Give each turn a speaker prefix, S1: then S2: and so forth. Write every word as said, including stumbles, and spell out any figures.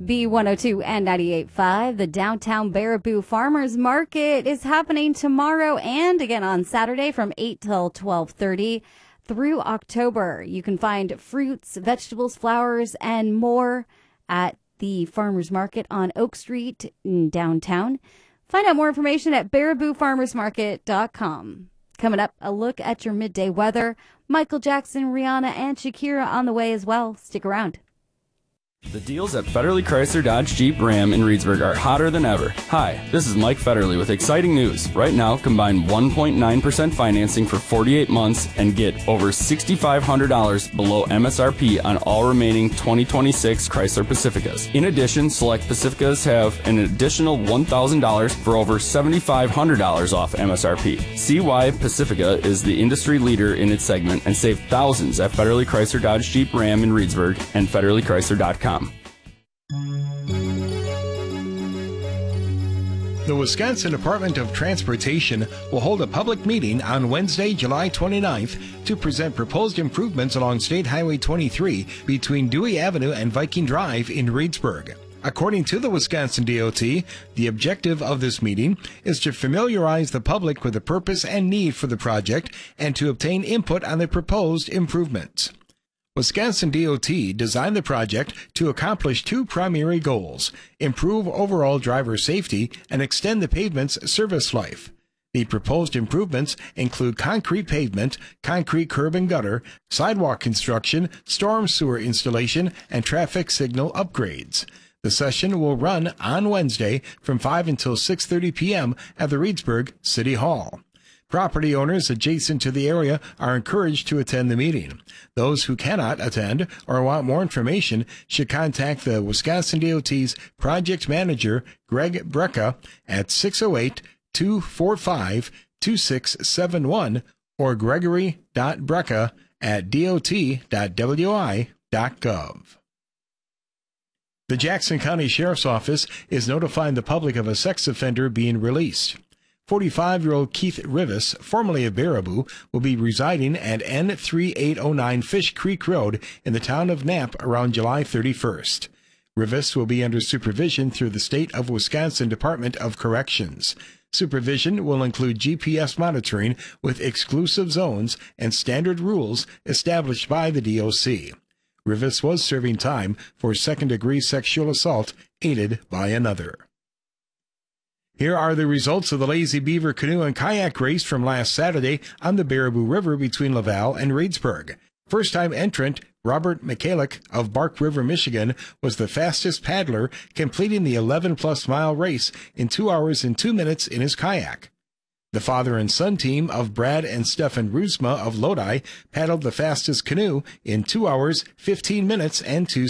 S1: B one oh two and ninety-eight point five, the downtown Baraboo Farmers Market is happening tomorrow and again on Saturday from eight till twelve thirty through October. You can find fruits, vegetables, flowers, and more at the Farmers Market on Oak Street in downtown. Find out more information at baraboo farmers market dot com. Coming up, a look at your midday weather. Michael Jackson, Rihanna, and Shakira on the way as well. Stick around.
S2: The deals at Federally Chrysler Dodge Jeep Ram in Reedsburg are hotter than ever. Hi, this is Mike Federally with exciting news. Right now, combine one point nine percent financing for forty-eight months and get over six thousand five hundred dollars below M S R P on all remaining twenty twenty-six Chrysler Pacificas. In addition, select Pacificas have an additional one thousand dollars for over seven thousand five hundred dollars off M S R P. See why Pacifica is the industry leader in its segment and save thousands at Federally Chrysler Dodge Jeep Ram in Reedsburg and federally chrysler dot com.
S3: The Wisconsin Department of Transportation will hold a public meeting on Wednesday, July twenty-ninth to present proposed improvements along State Highway twenty-three between Dewey Avenue and Viking Drive in Reedsburg. According to the Wisconsin D O T, the objective of this meeting is to familiarize the public with the purpose and need for the project and to obtain input on the proposed improvements. Wisconsin D O T designed the project to accomplish two primary goals: improve overall driver safety and extend the pavement's service life. The proposed improvements include concrete pavement, concrete curb and gutter, sidewalk construction, storm sewer installation, and traffic signal upgrades. The session will run on Wednesday from five until six thirty p.m. at the Reedsburg City Hall. Property owners adjacent to the area are encouraged to attend the meeting. Those who cannot attend or want more information should contact the Wisconsin D O T's project manager, Greg Brecka, at six oh eight, two four five, two six seven one or gregory dot brecka at dot dot w i dot gov. The Jackson County Sheriff's Office is notifying the public of a sex offender being released. forty-five-year-old Keith Rivas, formerly of Baraboo, will be residing at N thirty-eight oh nine Fish Creek Road in the town of Knapp around July thirty-first. Rivas will be under supervision through the State of Wisconsin Department of Corrections. Supervision will include G P S monitoring with exclusive zones and standard rules established by the D O C. Rivas was serving time for second-degree sexual assault aided by another. Here are the results of the Lazy Beaver canoe and kayak race from last Saturday on the Baraboo River between Laval and Reedsburg. First-time entrant Robert Michalik of Bark River, Michigan, was the fastest paddler, completing the eleven-plus mile race in two hours and two minutes in his kayak. The father and son team of Brad and Stefan Rusma of Lodi paddled the fastest canoe in two hours, fifteen minutes, and two